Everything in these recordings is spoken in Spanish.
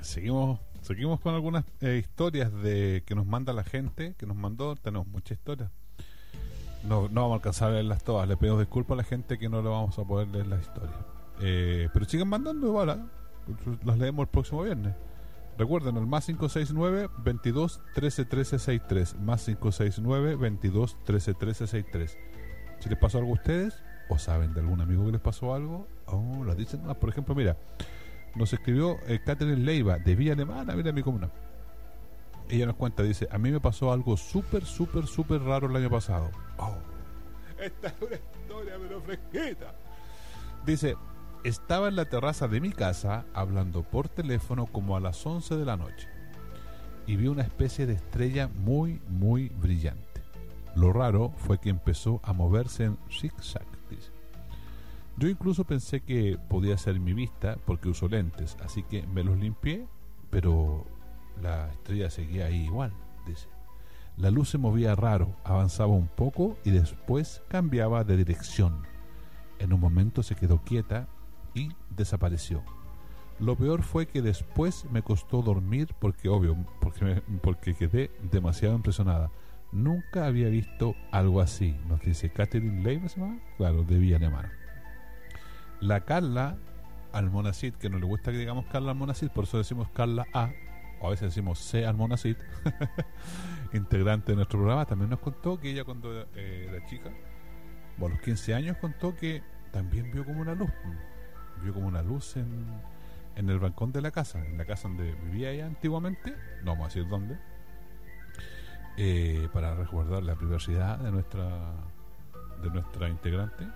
Seguimos con algunas historias de que nos manda la gente, que nos mandó. Tenemos muchas historias. No vamos a alcanzar a leerlas todas. Le pido disculpas a la gente que no le vamos a poder leer las historias. Pero sigan mandando igual, las leemos el próximo viernes. Recuerden, el más 569 22 13 13 63, más 569 22 13 13 63. Si les pasó algo a ustedes, o saben de algún amigo que les pasó algo, lo dicen más. Por ejemplo, mira, nos escribió Catherine Leiva de Villa Alemana, mira mi comuna. Ella nos cuenta, dice: a mí me pasó algo súper raro el año pasado. Esta es una historia pero fresquita. Dice: estaba en la terraza de mi casa hablando por teléfono como a las 11 de la noche y vi una especie de estrella muy brillante. Lo raro fue que empezó a moverse en zigzag, dice. Yo incluso pensé que podía ser mi vista porque uso lentes, así que me los limpié, pero la estrella seguía ahí igual, dice. La luz se movía raro, avanzaba un poco y después cambiaba de dirección. En un momento se quedó quieta y desapareció. Lo peor fue que después me costó dormir porque quedé demasiado impresionada. Nunca había visto algo así, nos dice Catherine Leiva, ¿se llama? Claro, de Villa Alemana. La Carla Almonacid, que no le gusta que digamos Carla Almonacid, por eso decimos Carla A, o a veces decimos C Almonacid, integrante de nuestro programa, también nos contó que ella cuando era chica, a los 15 años, contó que también vio como una luz en el balcón de la casa, en la casa donde vivía ella antiguamente, no vamos a decir dónde, para resguardar la privacidad de nuestra integrante.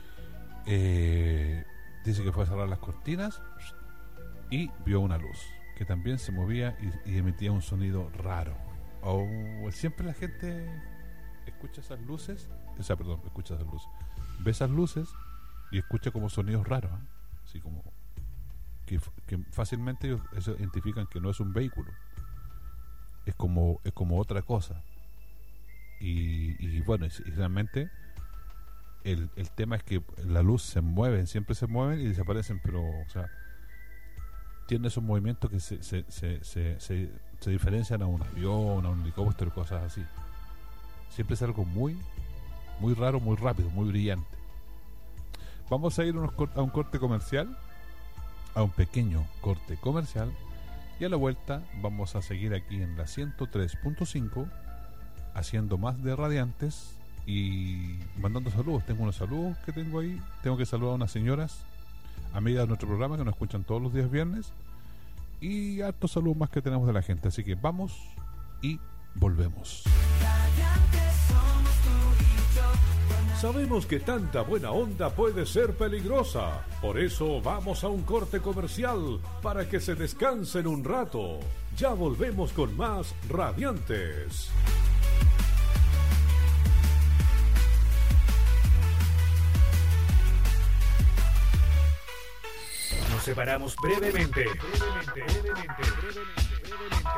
Dice que fue a cerrar las cortinas y vio una luz que también se movía y emitía un sonido raro. Siempre la gente escucha esas luces, ve esas luces y escucha como sonidos raros, así como que fácilmente ellos identifican que no es un vehículo, es como otra cosa. Y bueno, y realmente el tema es que la luz siempre se mueven y desaparecen, pero tiene esos movimientos que se diferencian a un avión, a un helicóptero, cosas así. Siempre es algo muy raro, muy rápido, muy brillante. Vamos a ir a un corte comercial, a un pequeño corte comercial, y a la vuelta vamos a seguir aquí en la 103.5 haciendo más de Radiantes y mandando saludos. Tengo unos saludos que tengo ahí. Tengo que saludar a unas señoras amigas de nuestro programa que nos escuchan todos los días viernes, y hartos saludos más que tenemos de la gente. Así que vamos y volvemos. Sabemos que tanta buena onda puede ser peligrosa, por eso vamos a un corte comercial para que se descansen un rato. Ya volvemos con más Radiantes. Nos separamos brevemente.